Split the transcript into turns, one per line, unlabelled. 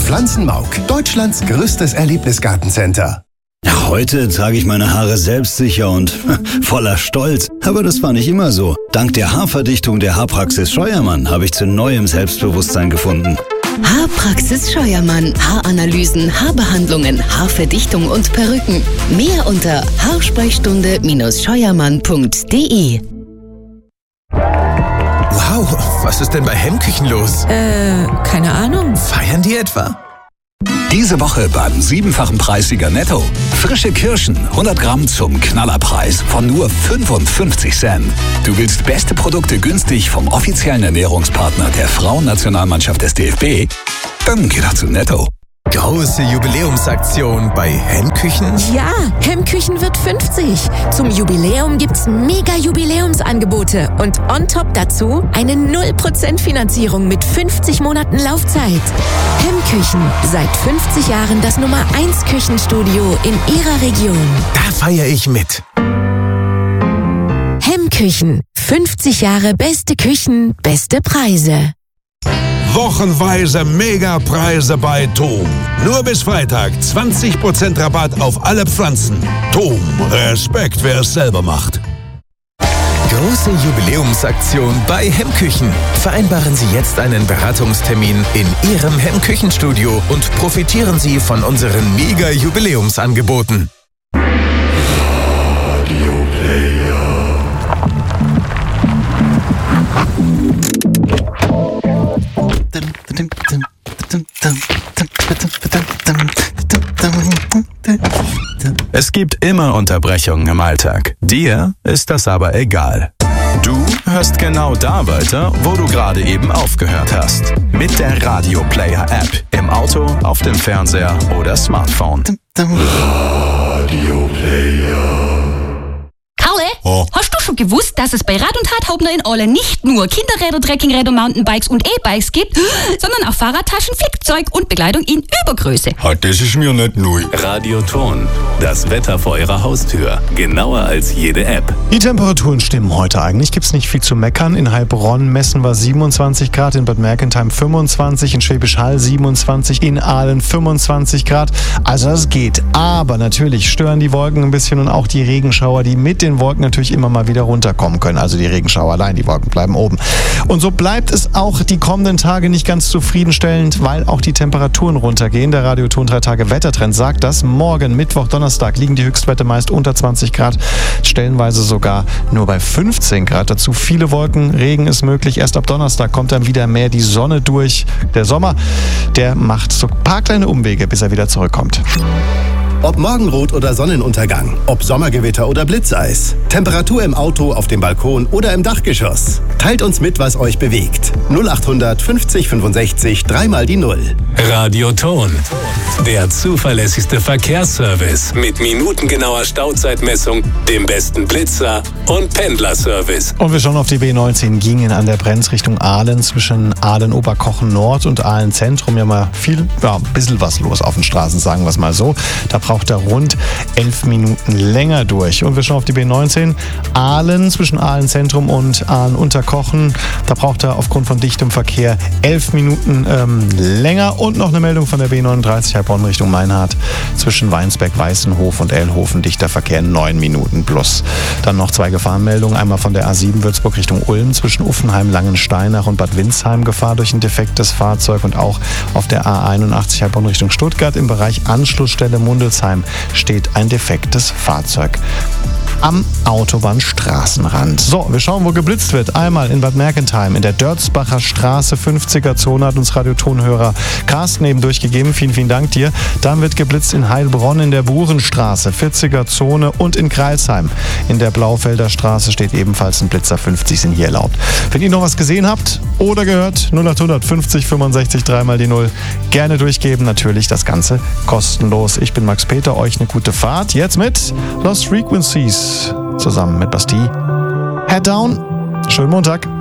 Pflanzenmauk, Deutschlands größtes Erlebnisgartencenter.
Heute trage ich meine Haare selbstsicher und voller Stolz. Aber das war nicht immer so. Dank der Haarverdichtung der Haarpraxis Scheuermann habe ich zu neuem Selbstbewusstsein gefunden.
Haarpraxis Scheuermann. Haaranalysen, Haarbehandlungen, Haarverdichtung und Perücken. Mehr unter haarsprechstunde-scheuermann.de.
Wow, was ist denn bei Hemmküchen los?
Keine Ahnung.
Feiern die etwa?
Diese Woche beim 7-fachen Preissieger Netto. Frische Kirschen, 100 Gramm zum Knallerpreis von nur 55 Cent. Du willst beste Produkte günstig vom offiziellen Ernährungspartner der Frauennationalmannschaft des DFB? Dann geh doch zu Netto.
Große Jubiläumsaktion bei Hemmküchen?
Ja, Hemmküchen wird 50. Zum Jubiläum gibt's mega Jubiläumsangebote und on top dazu eine 0% Finanzierung mit 50 Monaten Laufzeit. Hemmküchen, seit 50 Jahren das Nummer 1 Küchenstudio in Ihrer Region.
Da feiere ich mit.
Hemmküchen, 50 Jahre beste Küchen, beste Preise.
Wochenweise Megapreise bei TOM. Nur bis Freitag 20% Rabatt auf alle Pflanzen. TOM, Respekt, wer es selber macht.
Große Jubiläumsaktion bei Hemmküchen. Vereinbaren Sie jetzt einen Beratungstermin in Ihrem Hemmküchenstudio und profitieren Sie von unseren Mega-Jubiläumsangeboten.
Es gibt immer Unterbrechungen im Alltag. Dir ist das aber egal. Du hörst genau da weiter, wo du gerade eben aufgehört hast. Mit der Radio Player App. Im Auto, auf dem Fernseher oder Smartphone.
Radio Player. Kalle, hast du schon gewusst, dass es bei Rad und Harthaubner in Orle nicht nur Kinderräder, Trekkingräder, Mountainbikes und E-Bikes gibt, sondern auch Fahrradtaschen, Flickzeug und Bekleidung in Übergröße?
Das ist mir nicht neu.
Radio Ton, das Wetter vor Ihrer Haustür. Genauer als jede App.
Die Temperaturen stimmen heute eigentlich. Gibt's nicht viel zu meckern. In Heilbronn messen wir 27 Grad, in Bad Mergentheim 25, in Schwäbisch Hall 27, in Aalen 25 Grad. Also das geht. Aber natürlich stören die Wolken ein bisschen und auch die Regenschauer, die mit den Wolken natürlich immer mal wieder runterkommen können. Also die Regenschauer allein, die Wolken bleiben oben. Und so bleibt es auch die kommenden Tage nicht ganz zufriedenstellend, weil auch die Temperaturen runtergehen. Der Radioton 3 Tage Wettertrend sagt das. Morgen, Mittwoch, Donnerstag liegen die Höchstwerte meist unter 20 Grad, stellenweise sogar nur bei 15 Grad. Dazu viele Wolken, Regen ist möglich. Erst ab Donnerstag kommt dann wieder mehr die Sonne durch. Der Sommer, der macht so ein paar kleine Umwege, bis er wieder zurückkommt.
Ob Morgenrot oder Sonnenuntergang, ob Sommergewitter oder Blitzeis, Temperatur im Auto, auf dem Balkon oder im Dachgeschoss. Teilt uns mit, was euch bewegt. 0800 50 65 3 mal die 0.
Radio Ton, der zuverlässigste Verkehrsservice mit minutengenauer Stauzeitmessung, dem besten Blitzer und Pendlerservice.
Und wir schauen auf die B19, gingen an der Brenz Richtung Aalen, zwischen Aalen-Oberkochen Nord und Aalen-Zentrum ja mal ein bisschen was los auf den Straßen, sagen wir es mal so. Da braucht er rund 11 Minuten länger durch. Und wir schauen auf die B19, Aalen, zwischen Aalen-Zentrum und Aalen-Unterkochen. Da braucht er aufgrund von dichtem Verkehr 11 Minuten länger. Und noch eine Meldung von der B39 Heilbronn Richtung Meinhardt, zwischen Weinsberg, Weißenhof und Elhofen, dichter Verkehr 9 Minuten plus. Dann noch 2 Gefahrenmeldungen, einmal von der A7 Würzburg Richtung Ulm, zwischen Uffenheim, Langensteinach und Bad Windsheim, Gefahr durch ein defektes Fahrzeug, und auch auf der A81 Heilbronn Richtung Stuttgart im Bereich Anschlussstelle Mundelsheim steht ein defektes Fahrzeug am Autobahnstraßenrand. So, wir schauen, wo geblitzt wird. Einmal in Bad Mergentheim, in der Dörzbacher Straße, 50er-Zone, hat uns Radiotonhörer Carsten eben durchgegeben. Vielen, vielen Dank dir. Dann wird geblitzt in Heilbronn in der Burenstraße, 40er-Zone, und in Greilsheim in der Blaufelder Straße steht ebenfalls ein Blitzer. 50 sind hier erlaubt. Wenn ihr noch was gesehen habt oder gehört, 0800 50 65 3 mal die 0, gerne durchgeben. Natürlich das Ganze kostenlos. Ich bin Max Peter, euch eine gute Fahrt. Jetzt mit Lost Frequencies zusammen mit Bastille. Head Down. Schönen Montag.